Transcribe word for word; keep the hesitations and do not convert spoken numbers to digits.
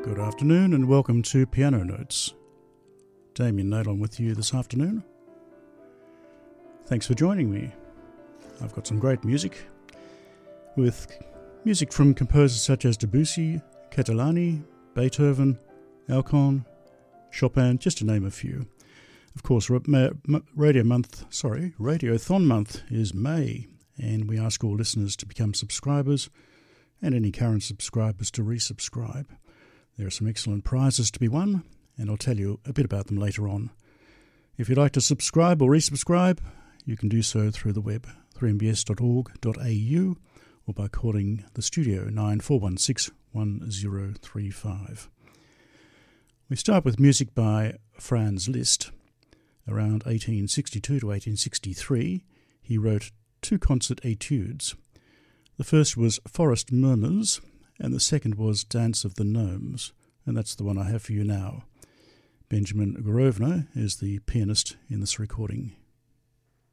Good afternoon and welcome to Piano Notes. Damien Naylon with you this afternoon. Thanks for joining me. I've got some great music, with music from composers such as Debussy, Catalani, Beethoven, Alcon, Chopin, just to name a few. Of course, Radio Month, sorry, Radiothon Month is May, and we ask all listeners to become subscribers and any current subscribers to resubscribe. There are some excellent prizes to be won, and I'll tell you a bit about them later on. If you'd like to subscribe or resubscribe, you can do so through the web, three m b s dot org dot a u, or by calling the studio nine four one six one zero three five. We start with music by Franz Liszt. Around eighteen sixty-two to eighteen sixty-three, he wrote two concert etudes. The first was Forest Murmurs, and the second was Dance of the Gnomes, and that's the one I have for you now. Benjamin Gorovna is the pianist in this recording.